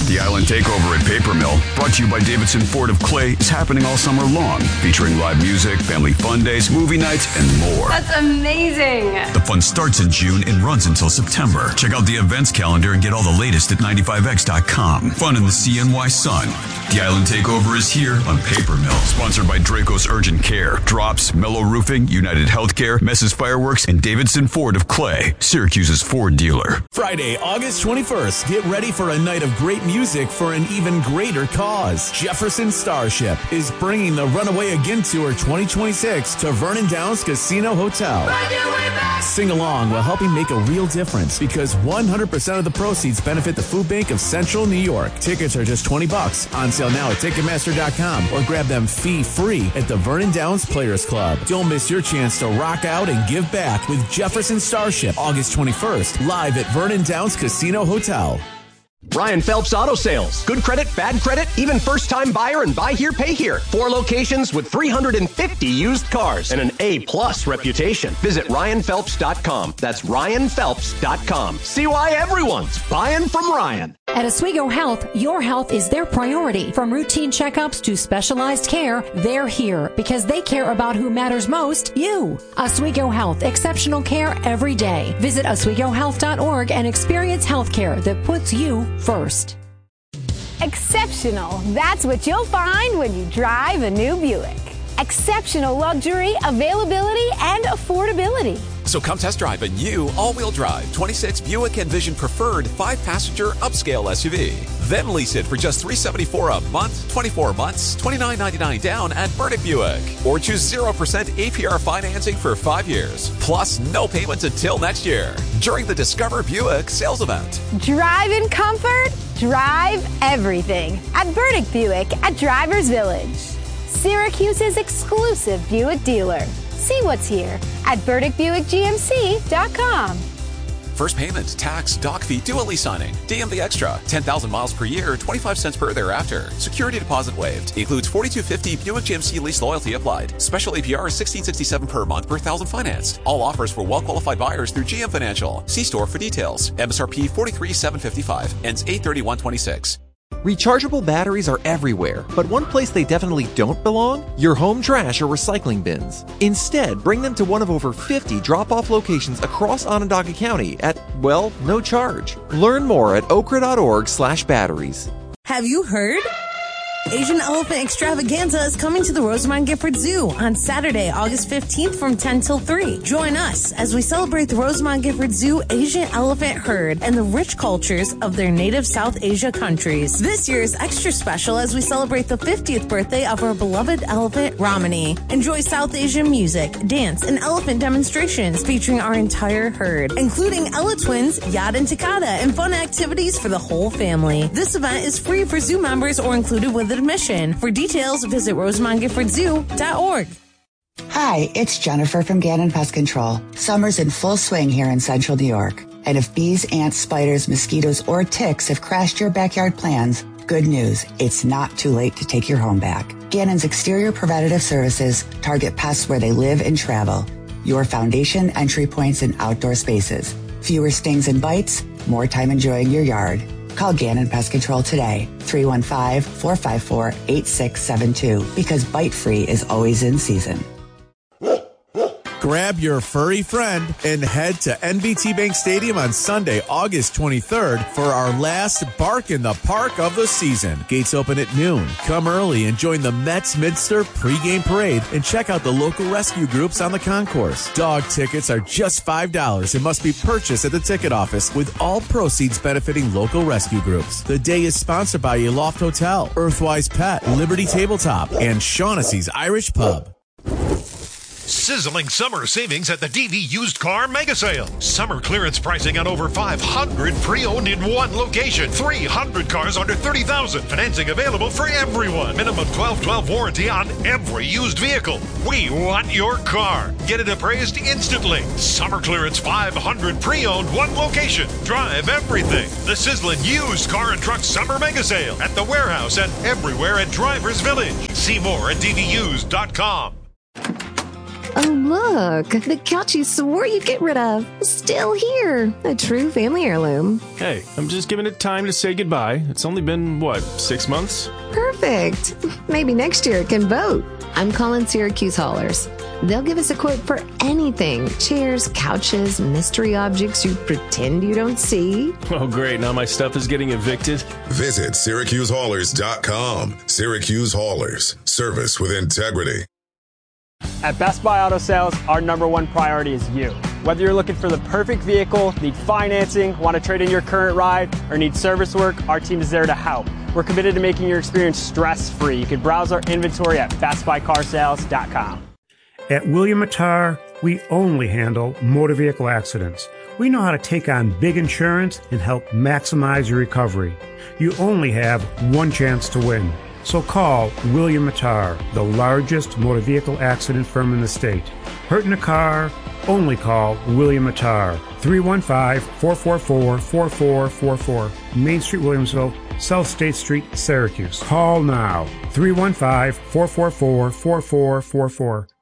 The Island Takeover at Paper Mill, brought to you by Davidson Ford of Clay, is happening all summer long, featuring live music, family fun days, movie nights, and more. That's amazing. The fun starts in June and runs until September. Check out the events calendar and get all the latest at 95x.com. Fun in the CNY sun. The Island Takeover is here on Paper Mill. Sponsored by Draco's Urgent Care, Drops, Mellow Roofing, United Healthcare, Mess's Fireworks, and Davidson Ford of Clay, Syracuse's Ford dealer. Friday, August 21st. Get ready for a night of great music for an even greater cause. Jefferson Starship is bringing the Runaway Again Tour 2026 to Vernon Downs Casino Hotel. Sing along while helping make a real difference because 100% of the proceeds benefit the Food Bank of Central New York. Tickets are just $20 on sale now at Ticketmaster.com or grab them fee-free at the Vernon Downs Players Club. Don't miss your chance to rock out and give back with Jefferson Starship August 21st live at Vernon Downs Casino Hotel. Ryan Phelps Auto Sales. Good credit, bad credit, even first-time buyer and buy here, pay here. 4 locations with 350 used cars and an A-plus reputation. Visit RyanPhelps.com. That's RyanPhelps.com. See why everyone's buying from Ryan. At Oswego Health, your health is their priority. From routine checkups to specialized care, they're here because they care about who matters most, you. Oswego Health, exceptional care every day. Visit OswegoHealth.org and experience health care that puts you first. Exceptional. That's what you'll find when you drive a new Buick. Exceptional luxury, availability, and affordability. So come test drive a new all-wheel drive 26 Buick Envision Preferred 5-passenger upscale SUV. Then lease it for just $374 a month, 24 months, $29.99 down at Burdick Buick. Or choose 0% APR financing for 5 years. Plus no payments until next year during the Discover Buick sales event. Drive in comfort, drive everything at Burdick Buick at Drivers Village. Syracuse's exclusive Buick dealer. See what's here at BurdickBuickGMC.com. First payment, tax, doc fee, due at lease signing. DMV Extra, 10,000 miles per year, 25 cents per thereafter. Security deposit waived. Includes $4,250 Buick GMC lease loyalty applied. Special APR is $1,667 per month per 1,000 financed. All offers for well-qualified buyers through GM Financial. See store for details. MSRP $43,755. Ends 8/31/26. Rechargeable batteries are everywhere, but one place they definitely don't belong? Your home trash or recycling bins. Instead, bring them to one of over 50 drop-off locations across Onondaga County at, well, no charge. Learn more at okra.org/batteries. Have you heard? Asian Elephant Extravaganza is coming to the Rosamond Gifford Zoo on Saturday, August 15th from 10 till 3. Join us as we celebrate the Rosamond Gifford Zoo Asian elephant herd and the rich cultures of their native South Asia countries. This year is extra special as we celebrate the 50th birthday of our beloved elephant, Ramani. Enjoy South Asian music, dance, and elephant demonstrations featuring our entire herd, including Ella Twins, Yad and Takada, and fun activities for the whole family. This event is free for zoo members or included with admission. For details, visit RosamondGiffordZoo.org. Hi, it's Jennifer from Gannon Pest Control. Summer's in full swing here in Central New York. And if bees, ants, spiders, mosquitoes, or ticks have crashed your backyard plans, good news, it's not too late to take your home back. Gannon's exterior preventative services target pests where they live and travel. Your foundation, entry points, and outdoor spaces. Fewer stings and bites, more time enjoying your yard. Call Gannon Pest Control today, 315-454-8672, because Bite Free is always in season. Grab your furry friend and head to NBT Bank Stadium on Sunday, August 23rd for our last Bark in the Park of the season. Gates open at noon. Come early and join the Mets Minster pregame parade and check out the local rescue groups on the concourse. Dog tickets are just $5 and must be purchased at the ticket office, with all proceeds benefiting local rescue groups. The day is sponsored by a Loft Hotel, Earthwise Pet, Liberty Tabletop, and Shaughnessy's Irish Pub. Sizzling summer savings at the DV Used Car Mega Sale. Summer clearance pricing on over 500 pre-owned in one location. 300 cars under $30,000. Financing available for everyone. Minimum 12/12 warranty on every used vehicle. We want your car. Get it appraised instantly. Summer clearance 500 pre-owned, one location. Drive everything. The sizzling Used Car and Truck Summer Mega Sale at the warehouse and everywhere at Drivers Village. See more at dvused.com. Oh, look, the couch you swore you'd get rid of. Still here. A true family heirloom. Hey, I'm just giving it time to say goodbye. It's only been, 6 months? Perfect. Maybe next year it can vote. I'm calling Syracuse Haulers. They'll give us a quote for anything. Chairs, couches, mystery objects you pretend you don't see. Oh, great. Now my stuff is getting evicted. Visit SyracuseHaulers.com. Syracuse Haulers. Service with integrity. At Best Buy Auto Sales, our number one priority is you. Whether you're looking for the perfect vehicle, need financing, want to trade in your current ride, or need service work, our team is there to help. We're committed to making your experience stress-free. You can browse our inventory at BestBuyCarSales.com. At William Mattar, we only handle motor vehicle accidents. We know how to take on big insurance and help maximize your recovery. You only have one chance to win. So call William Mattar, the largest motor vehicle accident firm in the state. Hurt in a car? Only call William Mattar. 315-444-4444. Main Street, Williamsville, South State Street, Syracuse. Call now. 315-444-4444.